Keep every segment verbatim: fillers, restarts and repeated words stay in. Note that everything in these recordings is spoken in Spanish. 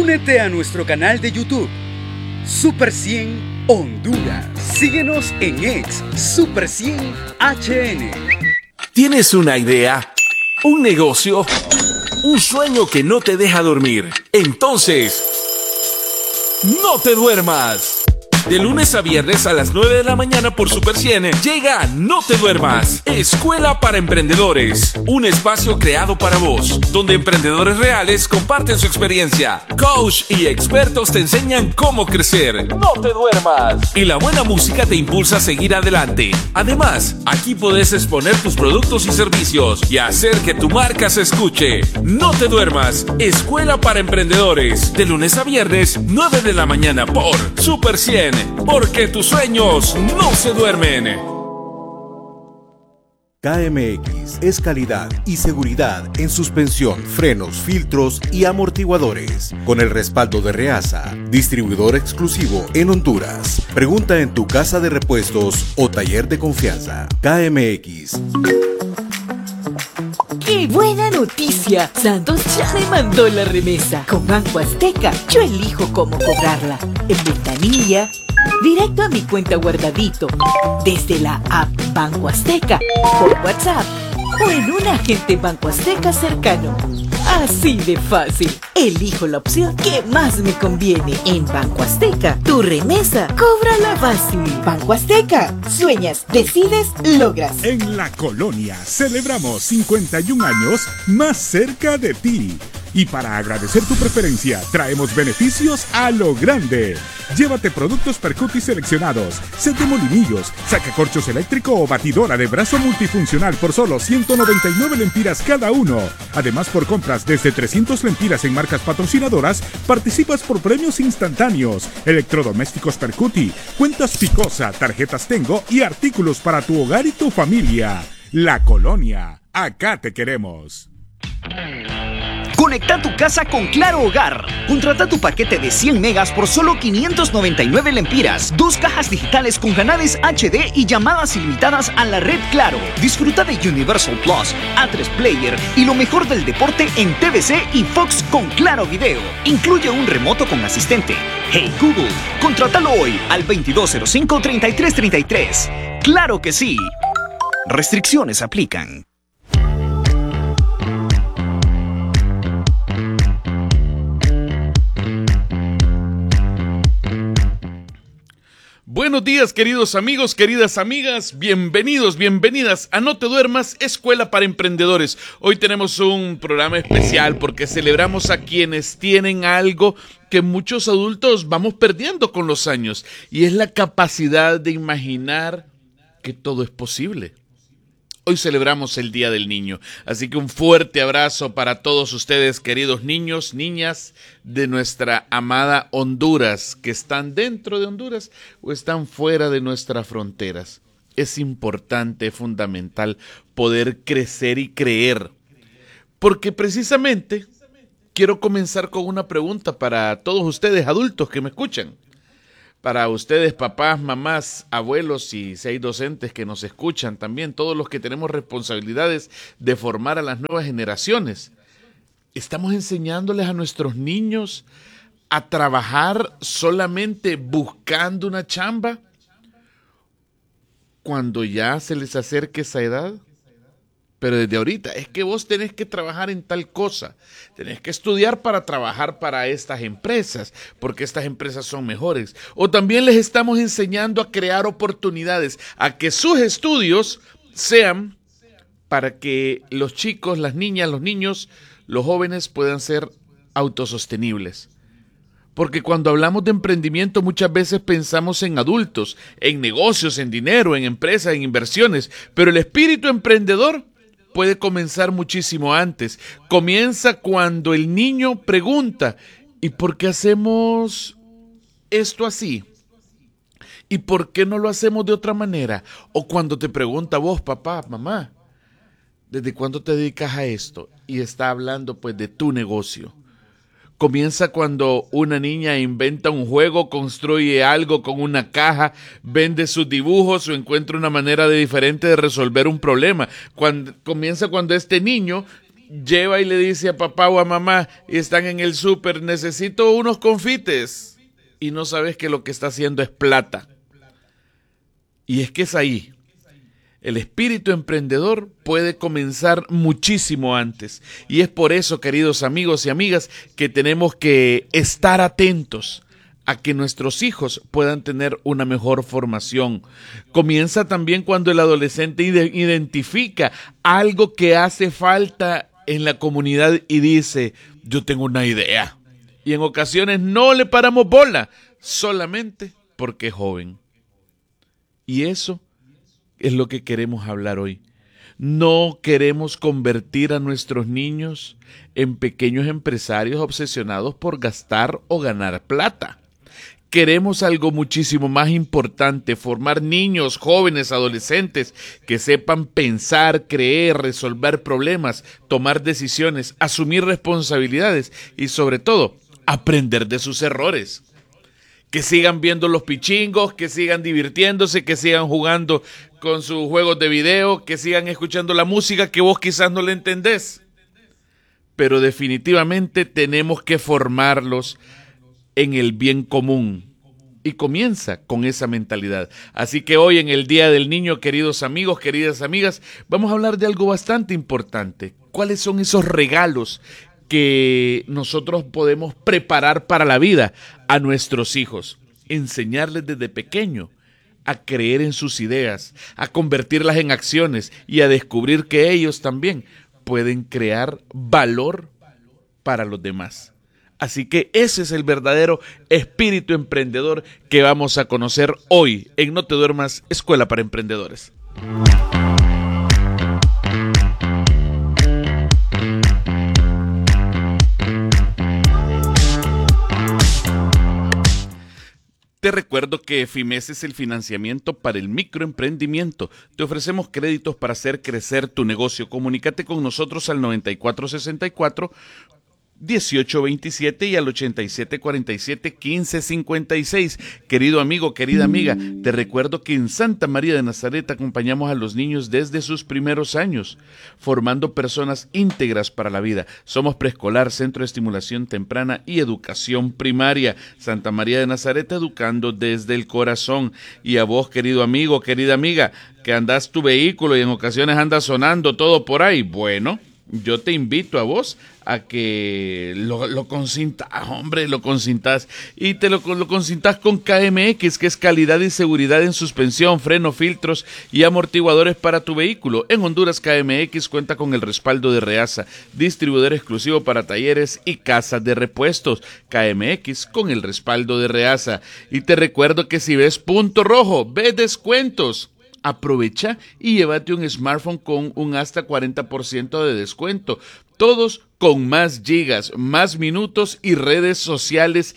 Únete a nuestro canal de YouTube, Super cien Honduras. Síguenos en X, Super cien H N. ¿Tienes una idea? ¿Un negocio? ¿Un sueño que no te deja dormir? Entonces, no te duermas. De lunes a viernes a las nueve de la mañana por Super cien llega No Te Duermas, Escuela para Emprendedores, un espacio creado para vos, donde emprendedores reales comparten su experiencia. Coach y expertos te enseñan cómo crecer. No te duermas. Y la buena música te impulsa a seguir adelante. Además, aquí podés exponer tus productos y servicios y hacer que tu marca se escuche. No te duermas, Escuela para Emprendedores, de lunes a viernes, nueve de la mañana por Super cien. Porque tus sueños no se duermen. K M X es calidad y seguridad en suspensión, frenos, filtros y amortiguadores. Con el respaldo de Reasa, distribuidor exclusivo en Honduras. Pregunta en tu casa de repuestos o taller de confianza. K M X. ¡Qué buena noticia! Santos ya me mandó la remesa. Con Banco Azteca, yo elijo cómo cobrarla. En ventanilla, directo a mi cuenta guardadito, desde la app Banco Azteca, por WhatsApp o en un agente Banco Azteca cercano. Así de fácil. Elijo la opción que más me conviene. En Banco Azteca, tu remesa, cóbrala fácil. Banco Azteca, sueñas, decides, logras. En La Colonia celebramos cincuenta y un años más cerca de ti. Y para agradecer tu preferencia, traemos beneficios a lo grande. Llévate productos Percuti seleccionados, set de molinillos, sacacorchos eléctrico o batidora de brazo multifuncional por solo ciento noventa y nueve lempiras cada uno. Además, por compras desde trescientas lempiras en marcas patrocinadoras, participas por premios instantáneos, electrodomésticos Percuti, cuentas Picosa, tarjetas Tengo y artículos para tu hogar y tu familia. La Colonia, acá te queremos. Conecta tu casa con Claro Hogar. Contrata tu paquete de cien megas por solo quinientas noventa y nueve lempiras. Dos cajas digitales con canales H D y llamadas ilimitadas a la red Claro. Disfruta de Universal Plus, A tres Player y lo mejor del deporte en T V C y Fox con Claro Video. Incluye un remoto con asistente. Hey Google, contrátalo hoy al veintidós cero cinco, treinta y tres treinta y tres. ¡Claro que sí! Restricciones aplican. Buenos días, queridos amigos, queridas amigas, bienvenidos, bienvenidas a No Te Duermas, Escuela para Emprendedores. Hoy tenemos un programa especial porque celebramos a quienes tienen algo que muchos adultos vamos perdiendo con los años, y es la capacidad de imaginar que todo es posible. Hoy celebramos el Día del Niño, así que un fuerte abrazo para todos ustedes, queridos niños, niñas de nuestra amada Honduras, que están dentro de Honduras o están fuera de nuestras fronteras. Es importante, fundamental, poder crecer y creer, porque precisamente quiero comenzar con una pregunta para todos ustedes, adultos que me escuchan. Para ustedes, papás, mamás, abuelos y si hay docentes que nos escuchan también, todos los que tenemos responsabilidades de formar a las nuevas generaciones. ¿Estamos enseñándoles a nuestros niños a trabajar solamente buscando una chamba cuando ya se les acerque esa edad? Pero desde ahorita, es que vos tenés que trabajar en tal cosa, tenés que estudiar para trabajar para estas empresas, porque estas empresas son mejores. O también les estamos enseñando a crear oportunidades, a que sus estudios sean para que los chicos, las niñas, los niños, los jóvenes puedan ser autosostenibles. Porque cuando hablamos de emprendimiento muchas veces pensamos en adultos, en negocios, en dinero, en empresas, en inversiones, pero el espíritu emprendedor puede comenzar muchísimo antes. Comienza cuando el niño pregunta, ¿y por qué hacemos esto así? ¿Y por qué no lo hacemos de otra manera? O cuando te pregunta vos, papá, mamá, ¿desde cuándo te dedicas a esto? Y está hablando pues de tu negocio. Comienza cuando una niña inventa un juego, construye algo con una caja, vende sus dibujos o encuentra una manera de diferente de resolver un problema. Cuando, comienza cuando este niño lleva y le dice a papá o a mamá y están en el súper, necesito unos confites, y no sabes que lo que está haciendo es plata. Y es que es ahí. El espíritu emprendedor puede comenzar muchísimo antes. Y es por eso, queridos amigos y amigas, que tenemos que estar atentos a que nuestros hijos puedan tener una mejor formación. Comienza también cuando el adolescente identifica algo que hace falta en la comunidad y dice, yo tengo una idea. Y en ocasiones no le paramos bola, solamente porque es joven. Y eso es lo que queremos hablar hoy. No queremos convertir a nuestros niños en pequeños empresarios obsesionados por gastar o ganar plata. Queremos algo muchísimo más importante, formar niños, jóvenes, adolescentes que sepan pensar, creer, resolver problemas, tomar decisiones, asumir responsabilidades y sobre todo, aprender de sus errores. Que sigan viendo los pichingos, que sigan divirtiéndose, que sigan jugando con sus juegos de video, que sigan escuchando la música que vos quizás no le entendés. Pero definitivamente tenemos que formarlos en el bien común. Y comienza con esa mentalidad. Así que hoy en el Día del Niño, queridos amigos, queridas amigas, vamos a hablar de algo bastante importante. ¿Cuáles son esos regalos que nosotros podemos preparar para la vida a nuestros hijos? Enseñarles desde pequeño a creer en sus ideas, a convertirlas en acciones y a descubrir que ellos también pueden crear valor para los demás. Así que ese es el verdadero espíritu emprendedor que vamos a conocer hoy en No Te Duermas, Escuela para Emprendedores. Te recuerdo que FIMES es el financiamiento para el microemprendimiento. Te ofrecemos créditos para hacer crecer tu negocio. Comunícate con nosotros al noventa y cuatro sesenta y cuatro, dieciocho veintisiete y al ochenta y siete cuarenta y siete, quince cincuenta y seis. Querido amigo, querida amiga, te recuerdo que en Santa María de Nazaret acompañamos a los niños desde sus primeros años, formando personas íntegras para la vida. Somos preescolar, centro de estimulación temprana y educación primaria. Santa María de Nazaret, educando desde el corazón. Y a vos, querido amigo, querida amiga, que andás tu vehículo y en ocasiones andas sonando todo por ahí, bueno, yo te invito a vos a que lo, lo consintas, hombre, lo consintas y te lo, lo consintas con K M X, que es calidad y seguridad en suspensión, freno, filtros y amortiguadores para tu vehículo. En Honduras, K M X cuenta con el respaldo de Reasa, distribuidor exclusivo para talleres y casas de repuestos. K M X con el respaldo de Reasa. Y te recuerdo que si ves punto rojo, ves descuentos. Aprovecha y llévate un smartphone con un hasta cuarenta por ciento de descuento. Todos con más gigas, más minutos y redes sociales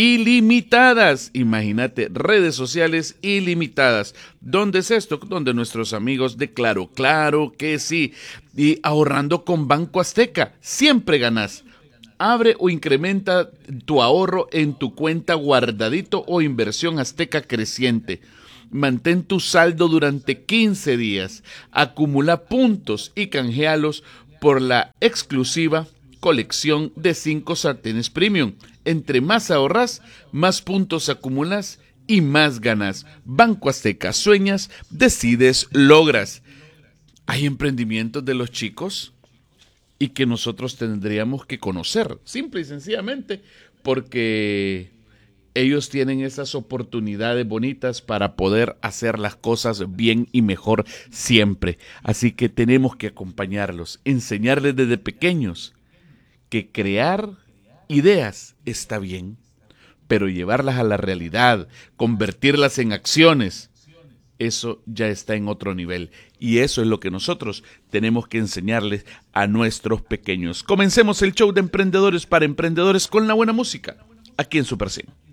ilimitadas. Imagínate, redes sociales ilimitadas. ¿Dónde es esto? Donde nuestros amigos de Claro, claro que sí. Y ahorrando con Banco Azteca, siempre ganas. Abre o incrementa tu ahorro en tu cuenta Guardadito o Inversión Azteca Creciente. Mantén tu saldo durante quince días, acumula puntos y canjealos por la exclusiva colección de cinco sartenes premium. Entre más ahorras, más puntos acumulas y más ganas. Banco Azteca, sueñas, decides, logras. Hay emprendimientos de los chicos y que nosotros tendríamos que conocer, simple y sencillamente, porque ellos tienen esas oportunidades bonitas para poder hacer las cosas bien y mejor siempre. Así que tenemos que acompañarlos, enseñarles desde pequeños que crear ideas está bien, pero llevarlas a la realidad, convertirlas en acciones, eso ya está en otro nivel. Y eso es lo que nosotros tenemos que enseñarles a nuestros pequeños. Comencemos el show de Emprendedores para Emprendedores con la buena música, aquí en Super cien.